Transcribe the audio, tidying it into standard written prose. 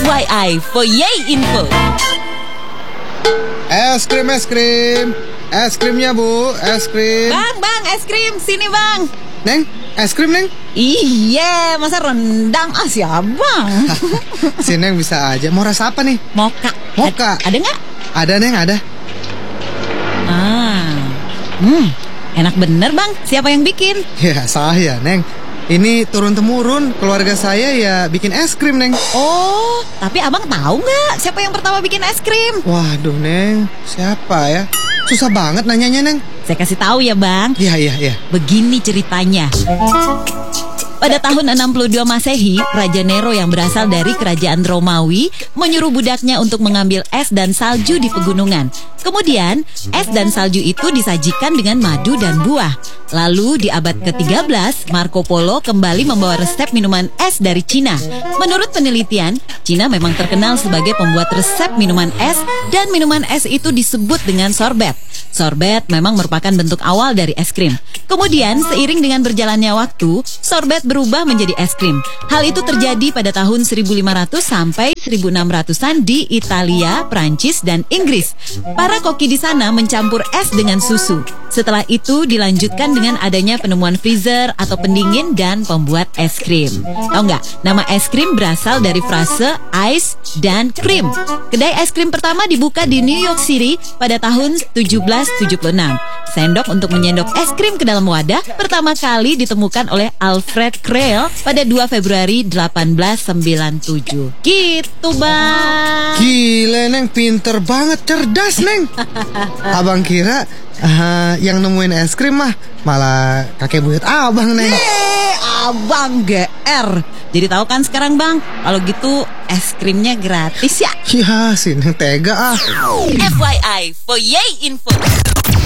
FYI for Yay Info. Es krimnya bu, es krim. Bang, es krim, sini bang. Neng, es krim neng. Iya, masa rendang sih abang. Si Neng bisa aja. Mau rasa apa nih? Moka. Ada nggak? Ada neng, ada. Enak bener bang. Siapa yang bikin? Ya saya neng. Ini turun-temurun, keluarga saya ya bikin es krim neng. Oh, tapi abang tahu nggak siapa yang pertama bikin es krim? Waduh neng, siapa ya? Susah banget nanyanya neng. Saya kasih tahu ya bang. Iya. Begini ceritanya. Pada tahun 62 Masehi, Raja Nero yang berasal dari kerajaan Romawi menyuruh budaknya untuk mengambil es dan salju di pegunungan. Kemudian, es dan salju itu disajikan dengan madu dan buah. Lalu di abad ke-13, Marco Polo kembali membawa resep minuman es dari Cina. Menurut penelitian, Cina memang terkenal sebagai pembuat resep minuman es dan minuman es itu disebut dengan sorbet. Sorbet memang merupakan bentuk awal dari es krim. Kemudian, seiring dengan berjalannya waktu, sorbet berubah menjadi es krim. Hal itu terjadi pada tahun 1500 sampai 1600-an di Italia, Prancis, dan Inggris. Para koki di sana mencampur es dengan susu. Setelah itu dilanjutkan dengan adanya penemuan freezer atau pendingin dan pembuat es krim. Tahu nggak? Nama es krim berasal dari frase ice dan cream. Kedai es krim pertama dibuka di New York City pada tahun 1776. Sendok untuk menyendok es krim ke dalam wadah pertama kali ditemukan oleh Alfred Krell pada 2 Februari 1897. Gitu bang. Gila neng, pinter banget, cerdas neng. Abang kira yang nemuin es krim malah kakek buyut abang neng. Abang GR. Jadi tahu kan sekarang bang, kalau gitu es krimnya gratis ya. Ya si neng tega FYI for Yay Info.